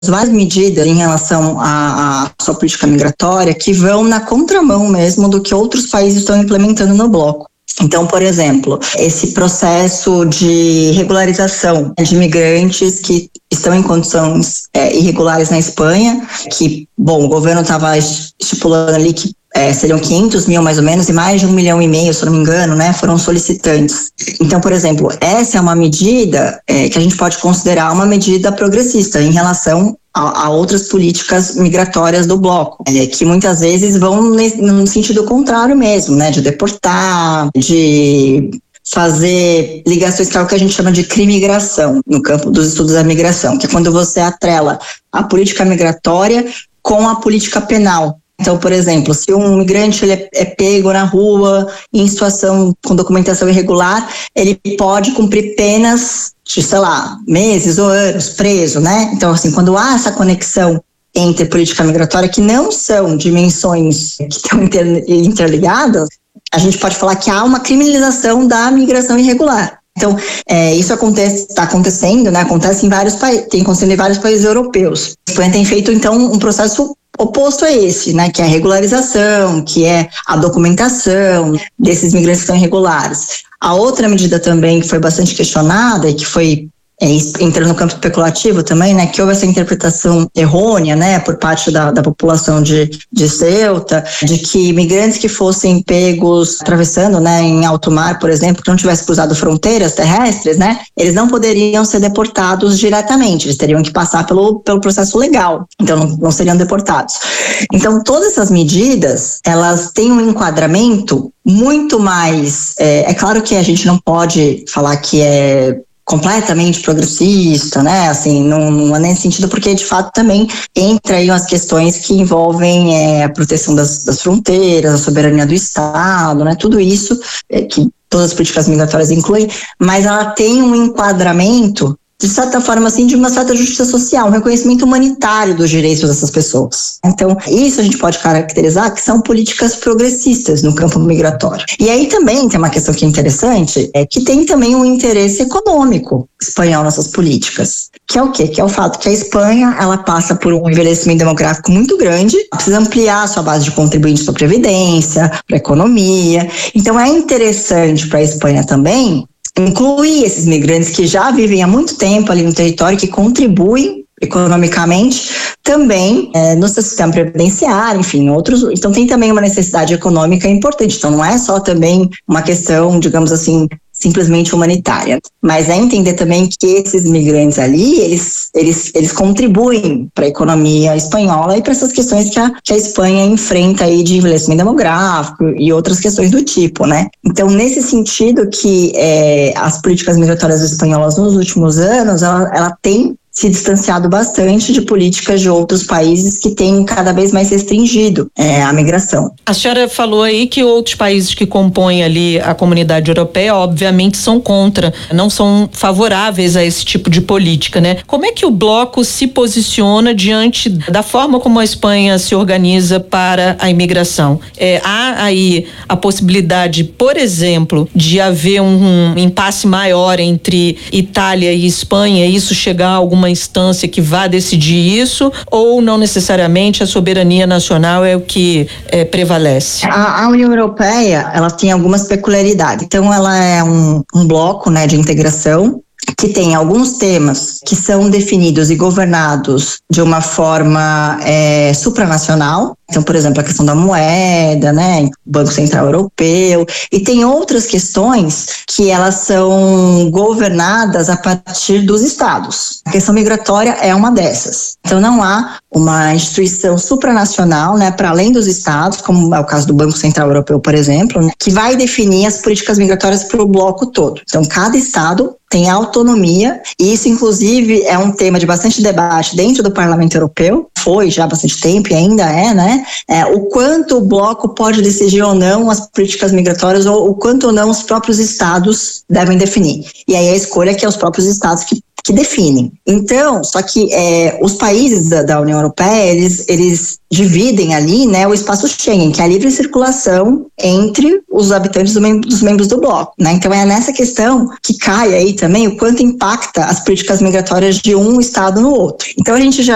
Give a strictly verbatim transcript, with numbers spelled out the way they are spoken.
várias medidas em relação à, à sua política migratória que vão na contramão mesmo do que outros países estão implementando no bloco. Então, por exemplo, esse processo de regularização de imigrantes que estão em condições é, irregulares na Espanha, que, bom, o governo estava estipulando ali que É, seriam quinhentos mil mais ou menos e mais de um milhão e meio, se eu não me engano, né, foram solicitantes. Então, por exemplo, essa é uma medida é, que a gente pode considerar uma medida progressista em relação a, a outras políticas migratórias do bloco, é, que muitas vezes vão no sentido contrário mesmo, né, de deportar, de fazer ligações, que é o que a gente chama de crimigração no campo dos estudos da migração, que é quando você atrela a política migratória com a política penal. Então, por exemplo, se um migrante ele é, é pego na rua em situação com documentação irregular, ele pode cumprir penas de, sei lá, meses ou anos preso, né? Então, assim, quando há essa conexão entre política migratória, que não são dimensões que estão inter, interligadas, a gente pode falar que há uma criminalização da migração irregular. Então, é, isso acontece, está acontecendo, né? Acontece em vários países, tem acontecido em vários países europeus. A Espanha tem feito, então, um processo oposto a esse, né, que é a regularização, que é a documentação desses migrantes que estão irregulares. A outra medida também que foi bastante questionada e que foi é, entrando no campo especulativo também, né, que houve essa interpretação errônea, né, por parte da, da população de, de Ceuta, de que imigrantes que fossem pegos atravessando, né, em alto mar, por exemplo, que não tivessem cruzado fronteiras terrestres, né, eles não poderiam ser deportados diretamente, eles teriam que passar pelo, pelo processo legal, então não, não seriam deportados. Então, todas essas medidas, elas têm um enquadramento muito mais, é, é claro que a gente não pode falar que é completamente progressista, né, assim, não, não é nesse sentido, porque de fato também entra aí umas questões que envolvem é, a proteção das, das fronteiras, a soberania do Estado, né, tudo isso é, que todas as políticas migratórias incluem, mas ela tem um enquadramento de certa forma, assim, de uma certa justiça social, um reconhecimento humanitário dos direitos dessas pessoas. Então, isso a gente pode caracterizar que são políticas progressistas no campo migratório. E aí também tem uma questão que é interessante, é que tem também um interesse econômico espanhol nessas políticas, que é o quê? Que é o fato que a Espanha, ela passa por um envelhecimento demográfico muito grande, precisa ampliar a sua base de contribuintes para a Previdência, para a economia. Então, é interessante para a Espanha também incluir esses migrantes que já vivem há muito tempo ali no território, que contribuem economicamente também é, no seu sistema previdenciário, enfim, outros. Então tem também uma necessidade econômica importante. Então não é só também uma questão, digamos assim, simplesmente humanitária, mas é entender também que esses migrantes ali, eles, eles, eles contribuem para a economia espanhola e para essas questões que a, que a Espanha enfrenta aí de envelhecimento demográfico e outras questões do tipo, né? Então, nesse sentido que é, as políticas migratórias espanholas nos últimos anos, ela, ela tem se distanciado bastante de políticas de outros países que têm cada vez mais restringido é, a migração. A senhora falou aí que outros países que compõem ali a comunidade europeia, obviamente, são contra, não são favoráveis a esse tipo de política, né? Como é que o bloco se posiciona diante da forma como a Espanha se organiza para a imigração? É, há aí a possibilidade, por exemplo, de haver um, um impasse maior entre Itália e Espanha, e isso chegar a alguma uma instância que vá decidir isso, ou não necessariamente a soberania nacional é o que é, prevalece? A, a União Europeia, ela tem algumas peculiaridades. Então, ela é um, um bloco, né, de integração que tem alguns temas que são definidos e governados de uma forma é, supranacional. Então, por exemplo, a questão da moeda, né, Banco Central Europeu, e tem outras questões que elas são governadas a partir dos estados. A questão migratória é uma dessas. Então, não há uma instituição supranacional, né, para além dos estados, como é o caso do Banco Central Europeu, por exemplo, né, que vai definir as políticas migratórias para o bloco todo. Então, cada estado tem autonomia, e isso, inclusive, é um tema de bastante debate dentro do Parlamento Europeu, foi já há bastante tempo e ainda é, né? É, o quanto o bloco pode decidir ou não as políticas migratórias, ou o quanto ou não os próprios estados devem definir. E aí a escolha é que é os próprios estados que que definem. Então, só que é, os países da, da União Europeia, eles, eles dividem ali, né, o espaço Schengen, que é a livre circulação entre os habitantes do mem- dos membros do bloco, né? Então é nessa questão que cai aí também o quanto impacta as políticas migratórias de um estado no outro. Então a gente já